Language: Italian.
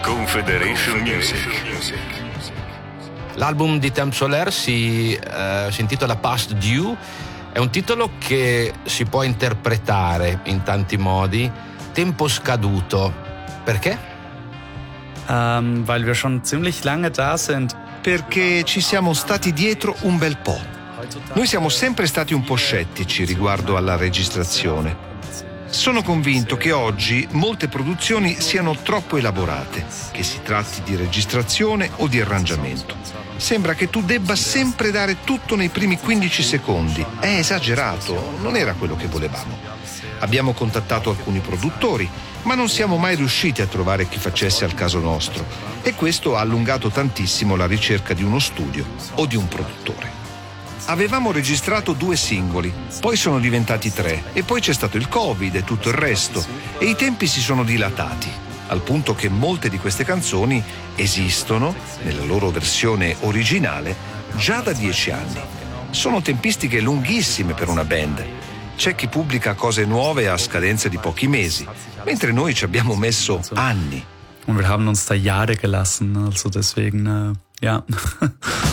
Confederation Music. L'album di Temps Solaire si intitola Past Due. È un titolo che si può interpretare in tanti modi. Tempo scaduto. Perché? Weil wir schon ziemlich lange da sind. Perché ci siamo stati dietro un bel po'. Noi siamo sempre stati un po' scettici riguardo alla registrazione. Sono convinto che oggi molte produzioni siano troppo elaborate, che si tratti di registrazione o di arrangiamento. Sembra che tu debba sempre dare tutto nei primi 15 secondi. È esagerato, non era quello che volevamo. Abbiamo contattato alcuni produttori, ma non siamo mai riusciti a trovare chi facesse al caso nostro, e questo ha allungato tantissimo la ricerca di uno studio o di un produttore. Avevamo registrato 2 singoli, poi sono diventati 3 e poi c'è stato il Covid e tutto il resto, e i tempi si sono dilatati, al punto che molte di queste canzoni esistono, nella loro versione originale, già da 10 anni. Sono tempistiche lunghissime per una band. C'è chi pubblica cose nuove a scadenza di pochi mesi, mentre noi ci abbiamo messo anni. Und wir haben uns da Jahre gelassen, also deswegen, ja.